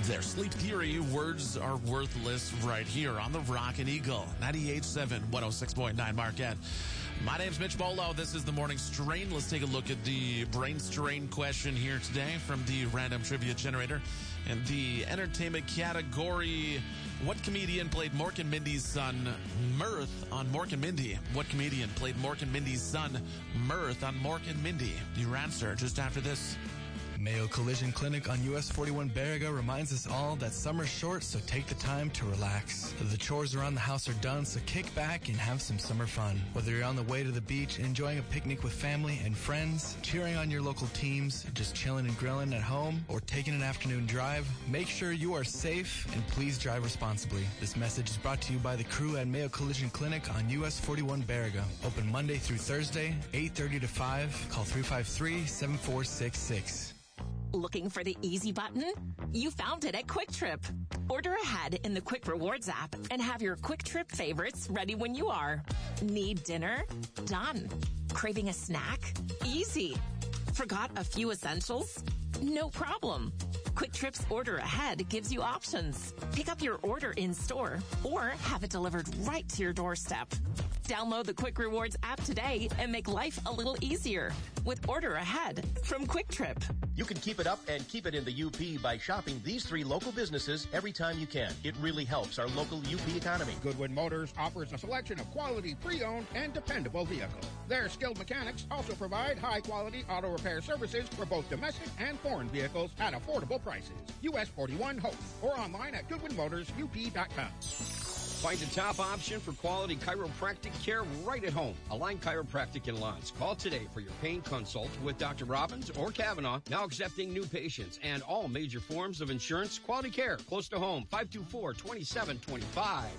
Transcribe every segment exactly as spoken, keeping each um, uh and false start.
Their Sleep Theory, Words Are Worthless, right here on the Rockin' Eagle, ninety-eight point seven, one oh six point nine Marquette. My name's Mitch Bolo. This is the Morning Strain. Let's take a look at the brain strain question here today from the Random Trivia Generator. And the entertainment category, what comedian played Mork and Mindy's son, Mirth, on Mork and Mindy? What comedian played Mork and Mindy's son, Mirth, on Mork and Mindy? Your answer just after this. Mayo Collision Clinic on U S forty-one Baraga reminds us all that summer's short, so take the time to relax. The chores around the house are done, so kick back and have some summer fun. Whether you're on the way to the beach, enjoying a picnic with family and friends, cheering on your local teams, just chilling and grilling at home, or taking an afternoon drive, make sure you are safe and please drive responsibly. This message is brought to you by the crew at Mayo Collision Clinic on U S forty-one Baraga. Open Monday through Thursday, eight thirty to five. Call three five three, seven four six six. Looking for the easy button? You found it at Quick Trip. Order ahead in the Quick Rewards app and have your Quick Trip favorites ready when you are. Need dinner? Done. Craving a snack? Easy. Forgot a few essentials? No problem. Quick Trip's Order Ahead gives you options. Pick up your order in store or have it delivered right to your doorstep. Download the Quick Rewards app today and make life a little easier with Order Ahead from Quick Trip. You can keep it up and keep it in the U P by shopping these three local businesses every time you can. It really helps our local U P economy. Goodwin Motors offers a selection of quality pre-owned and dependable vehicles. Their skilled mechanics also provide high-quality auto repair services for both domestic and foreign vehicles at affordable prices. U S forty-one Hope or online at goodwin motors u p dot com. Find the top option for quality chiropractic care right at home. Align Chiropractic in Lawrence. Call today for your pain consult with Doctor Robbins or Kavanaugh. Now accepting new patients and all major forms of insurance. Quality care close to home. five two four, two seven two five.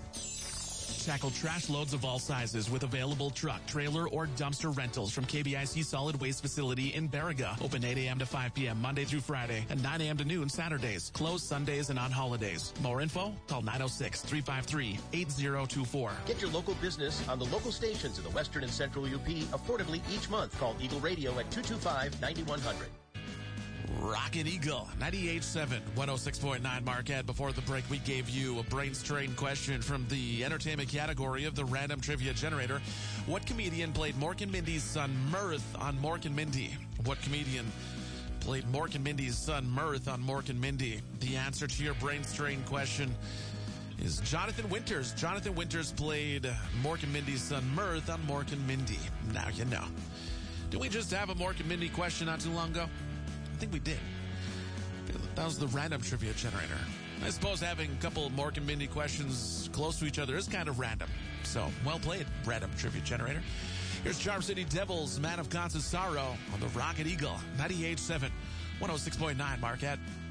Tackle trash loads of all sizes with available truck, trailer, or dumpster rentals from K B I C Solid Waste Facility in Baraga. Open eight a.m. to five p.m. Monday through Friday and nine a.m. to noon Saturdays. Closed Sundays and on holidays. More info? Call nine oh six, three five three, eight oh two four. Get your local business on the local stations in the Western and Central U P affordably each month. Call Eagle Radio at two two five, nine one zero zero. Rocket Eagle, ninety-eight point seven, one oh six point nine Marquette. Before the break, we gave you a brain strain question from the entertainment category of the Random Trivia Generator. What comedian played Mork and Mindy's son Mirth on Mork and Mindy? What comedian played Mork and Mindy's son Mirth on Mork and Mindy? The answer to your brain strain question is Jonathan Winters. Jonathan Winters played Mork and Mindy's son Mirth on Mork and Mindy. Now you know. Did we just have a Mork and Mindy question not too long ago? I think we did. That was the Random Trivia Generator. I suppose having a couple of Mork and Mindy questions close to each other is kind of random. So, well played, Random Trivia Generator. Here's Charm City Devils, Man of Constant Sorrow on the Rocket Eagle, ninety-eight point seven, one oh six point nine Marquette.